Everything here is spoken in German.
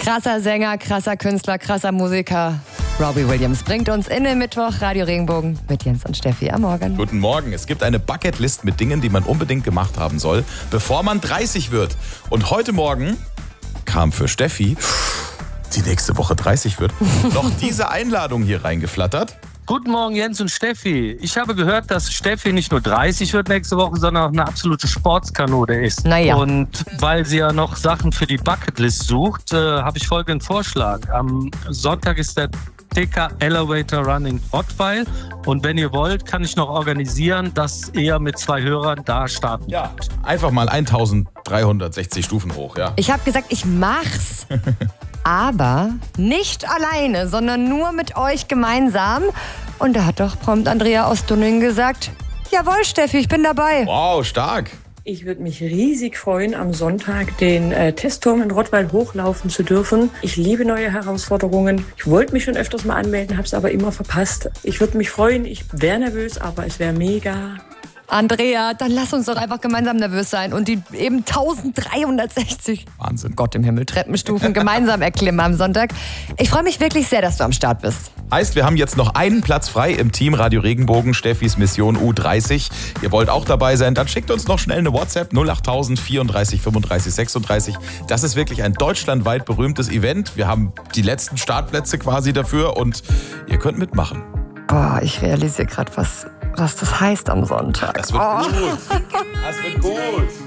Krasser Sänger, krasser Künstler, krasser Musiker. Robbie Williams bringt uns in den Mittwoch Radio Regenbogen mit Jens und Steffi am Morgen. Guten Morgen. Es gibt eine Bucketlist mit Dingen, die man unbedingt gemacht haben soll, bevor man 30 wird. Und heute Morgen kam für Steffi, die nächste Woche 30 wird, noch diese Einladung hier reingeflattert. Guten Morgen, Jens und Steffi. Ich habe gehört, dass Steffi nicht nur 30 wird nächste Woche, sondern auch eine absolute Sportskanone ist. Naja. Und weil sie ja noch Sachen für die Bucketlist sucht, habe ich folgenden Vorschlag. Am Sonntag ist der TK Elevator Run in Rottweil. Und wenn ihr wollt, kann ich noch organisieren, dass ihr mit 2 Hörern da starten Ja, könnt. einfach mal 1360 Stufen hoch, ja. Ich habe gesagt, ich mach's. Aber nicht alleine, sondern nur mit euch gemeinsam. Und da hat doch prompt Andrea aus Dunning gesagt, jawohl Steffi, ich bin dabei. Wow, stark. Ich würde mich riesig freuen, am Sonntag den Testturm in Rottweil hochlaufen zu dürfen. Ich liebe neue Herausforderungen. Ich wollte mich schon öfters mal anmelden, habe es aber immer verpasst. Ich würde mich freuen, ich wäre nervös, aber es wäre mega. Andrea, dann lass uns doch einfach gemeinsam nervös sein und die eben 1360, Wahnsinn. Gott im Himmel, Treppenstufen gemeinsam erklimmen am Sonntag. Ich freue mich wirklich sehr, dass du am Start bist. Heißt, wir haben jetzt noch einen Platz frei im Team Radio Regenbogen, Steffis Mission U30. Ihr wollt auch dabei sein, dann schickt uns noch schnell eine WhatsApp 08000 34 35 36. Das ist wirklich ein deutschlandweit berühmtes Event. Wir haben die letzten Startplätze quasi dafür und ihr könnt mitmachen. Boah, ich realisiere gerade, was das heißt am Sonntag. Das wird gut. Das wird gut.